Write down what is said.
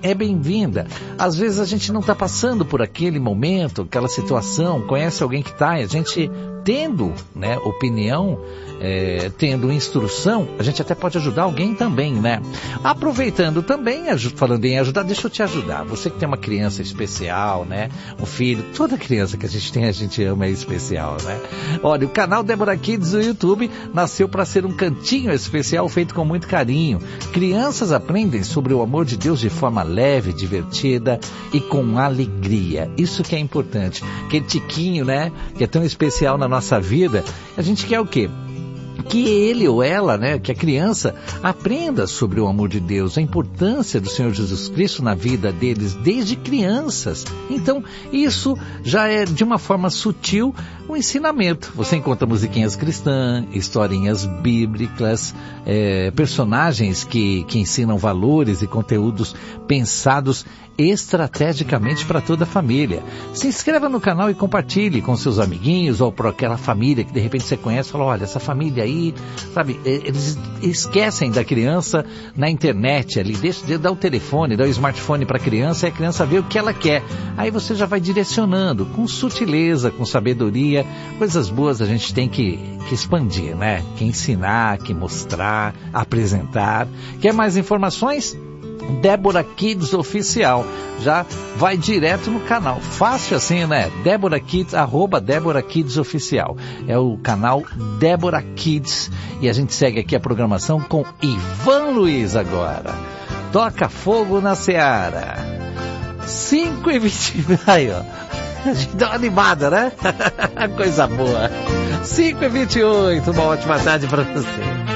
é bem-vinda. Às vezes a gente não está passando por aquele momento, aquela situação, conhece alguém que está, a gente tendo, né, opinião, tendo instrução, a gente até pode ajudar alguém também, né? Aproveitando também, falando em ajudar, deixa eu te ajudar. Você que tem uma criança especial, né? Um filho, toda criança que a gente ama é especial, né? Olha, o canal Débora Kids do YouTube nasceu para ser um cantinho especial feito com muito carinho. Crianças aprendem sobre o amor de Deus de forma leve, divertida e com alegria. Isso que é importante. Aquele tiquinho, né? Que é tão especial na nossa vida. A gente quer o quê? Que ele ou ela, né, que a criança aprenda sobre o amor de Deus, a importância do Senhor Jesus Cristo na vida deles desde crianças. Então, isso já é de uma forma sutil um ensinamento. Você encontra musiquinhas cristãs, historinhas bíblicas, personagens que ensinam valores e conteúdos pensados estrategicamente para toda a família. Se inscreva no canal e compartilhe com seus amiguinhos ou para aquela família que de repente você conhece, fala, olha, essa família aí, sabe, eles esquecem da criança na internet ali, deixa de dar o telefone, dar o smartphone para a criança e a criança vê o que ela quer. Aí você já vai direcionando com sutileza, com sabedoria. Coisas boas a gente tem que expandir, né? Que ensinar, que mostrar, apresentar. Quer mais informações? Débora Kids Oficial, já vai direto no canal, fácil assim, né? Débora Kids, @Débora Kids Oficial, é o canal Débora Kids, e a gente segue aqui a programação com Ivan Luiz agora. Toca fogo na Seara, 5h20, aí ó, a gente dá uma animada, né? Coisa boa. 5h28, uma ótima tarde para você.